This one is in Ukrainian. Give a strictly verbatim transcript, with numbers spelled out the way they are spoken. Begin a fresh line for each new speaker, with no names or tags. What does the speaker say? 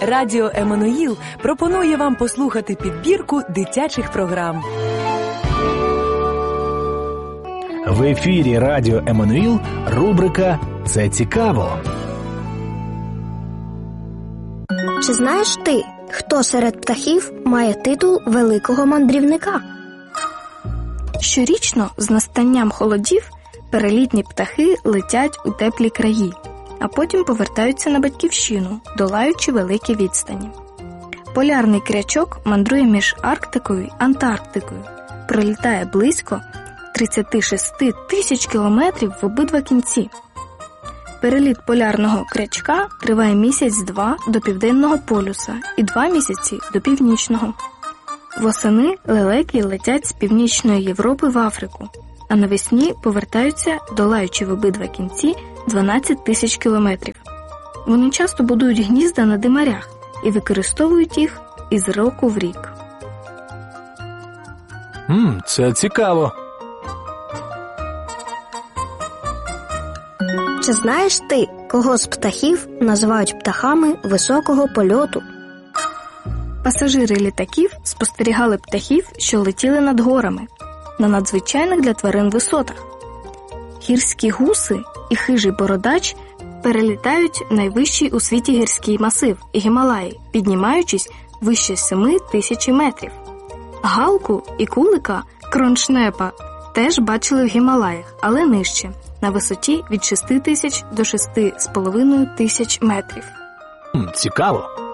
Радіо Еммануїл пропонує вам послухати підбірку дитячих програм.
В ефірі Радіо Еммануїл рубрика «Це цікаво».
Чи знаєш ти, хто серед птахів має титул великого мандрівника?
Щорічно з настанням холодів перелітні птахи летять у теплі краї, а потім повертаються на батьківщину, долаючи великі відстані. Полярний крячок мандрує між Арктикою й Антарктикою, пролітає близько тридцять шість тисяч кілометрів в обидва кінці. Переліт полярного крячка триває місяць-два до південного полюса і два місяці до північного. Восени лелеки летять з північної Європи в Африку, а навесні повертаються, долаючи в обидва кінці дванадцять тисяч кілометрів. Вони часто будують гнізда на димарях і використовують їх із року в рік.
Мм, це цікаво.
Чи знаєш ти, кого з птахів називають птахами високого польоту?
Пасажири літаків спостерігали птахів, що летіли над горами, на надзвичайних для тварин висотах. Гірські гуси і хижий бородач перелітають найвищий у світі гірський масив – Гімалаї, піднімаючись вище семи тисяч метрів. Галку і кулика кроншнепа теж бачили в Гімалаях, але нижче, на висоті від шести тисяч до шести з половиною тисяч метрів.
М, цікаво.